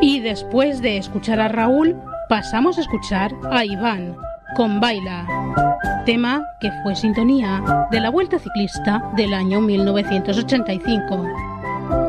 Y después de escuchar a Raúl, pasamos a escuchar a Iván con Baila, tema que fue sintonía de la Vuelta Ciclista del año 1985.